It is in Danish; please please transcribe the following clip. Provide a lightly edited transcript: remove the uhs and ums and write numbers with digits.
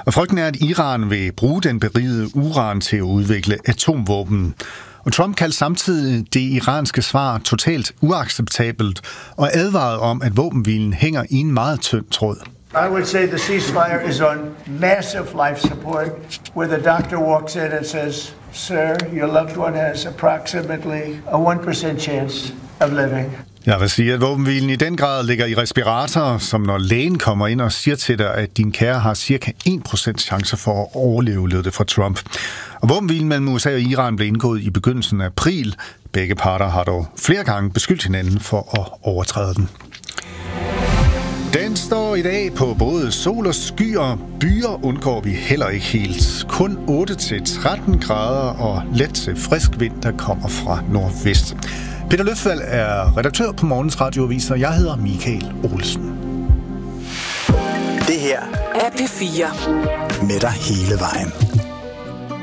Og frygten er, at Iran vil bruge den berigede uran til at udvikle atomvåben. Og Trump kaldte samtidig det iranske svar totalt uacceptabelt og advarede om, at våbenhvilen hænger i en meget tynd tråd. I would say the ceasefire is on massive life support, where the doctor walks in and says, "Sir, your loved one has approximately a 1% chance of living." Jeg vil sige, at våbenhvilen i den grad ligger i respirator, som når lægen kommer ind og siger til dig, at din kære har cirka 1% chance for at overleve, lød det fra Trump. Og våbenhvilen mellem USA og Iran blev indgået i begyndelsen af april. Begge parter har dog flere gange beskyldt hinanden for at overtræde den. Den står i dag på både sol og skyer. Byer undgår vi heller ikke helt. Kun 8-13 grader og let til frisk vind, der kommer fra nordvest. Peter Løfvald er redaktør på Morgens Radioavis, og jeg hedder Michael Olsen. Det her er P4. Med dig hele vejen.